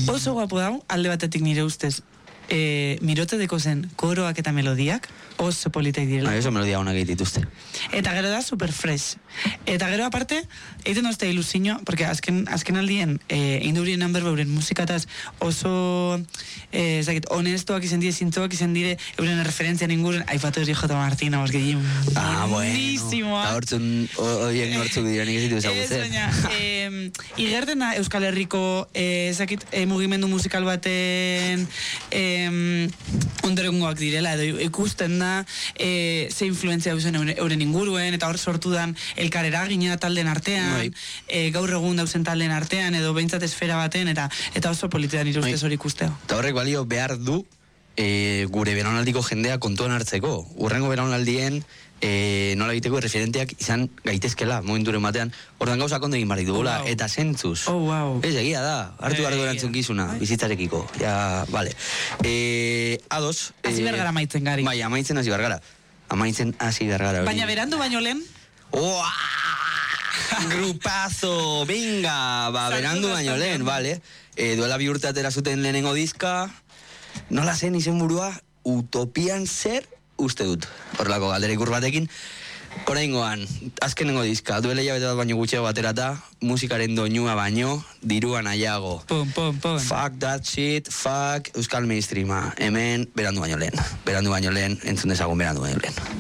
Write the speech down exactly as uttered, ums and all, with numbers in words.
Oso guapo dago, alde batetik nire ustez. E, mirote deko zen koroak eta melodiak oso politek direla. Ah, eso melodia onak egitituzte. Eta gero da super fresh. Eta gero aparte, egiten dozte ilusiño, porque azken, azken aldien e, indurien number beuren musikataz oso e, ezakit, honestoak izan dire, zintzoak izan dire, euren referentzian inguruen, aipatu hori J. Martina, bos gehi, ah, buenísimo. Eta hortzun, oien nortzuk dira, nik ez ditu ezagutzen. Ez, baina, e, igerten da Euskal Herriko, e, ezakit, e, mugimendu musikal baten e, ondorengoak direla, edo ikusten da e, ze influentzia dauzen euren inguruen, eta hor sortu dan elkar eragina talden artean, e, gaur egun dauzen talden artean, edo behintzat esfera baten, eta eta oso politean irustez hori ikusteo. Eta horrek balio behar du e, gure belaunaldiko jendea kontuan hartzeko. Urrengo belaunaldien e, nola egiteko referenteak izan gaitezkela, momenturen batean, ordan gauza kondo egin barri dugula, oh, wow. Eta zentzuz. Oh, wow. Ez, egia da, hartu behar duerantzun gizuna, bizitzarekiko. Ja, vale. E, ados. Hasi e, bergara maitzen gari. Bai, amaitzen hasi bergara. Amaitzen hasi bergara. Baina berandu baino lehen? Oa! Grupazo, venga, ba, berandu baino lehen, vale. E, duela bi urte atera zuten lehenengo dizka, nola zen izen burua, Utopian zer uste dut. Horrelako galdera ikur batekin. Oraingoan, azkenengo dizka, duela hilabete bat baino gutxego baterata, musikaren doinua baino, diruan aiago. Pum, pum, pum. Fuck that shit, fuck Euskal Mainstreama. Hemen, berandu baino lehen. Berandu baino lehen, entzun dezagun berandu baino lehen.